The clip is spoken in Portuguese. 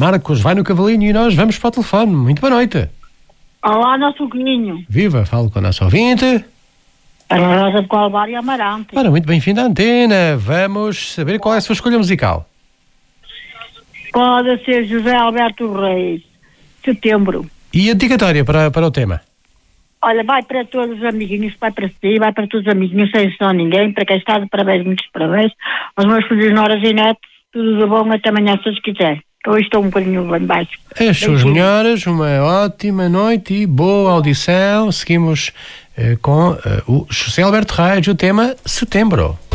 Marcos vai no cavalinho e nós vamos para o telefone. Muito boa noite. Olá, nosso Guinho. Viva, falo com a nossa ouvinte. A Rosa de Colbar e Amarante. Ora, muito bem-vindo à antena. Vamos saber qual é a sua escolha musical. Pode ser José Alberto Reis. Setembro. E a dedicatória para o tema? Olha, vai para todos os amiguinhos, vai para si, vai para todos os amiguinhos, sem só ninguém, para quem está de parabéns, muitos parabéns. Aos meus filhos, noras e netos, tudo de bom, até amanhã, se Deus quiser. Hoje estou um bocadinho bem baixo. As suas melhoras, uma ótima noite e boa audição. Seguimos com o José Alberto Reis, o tema Setembro.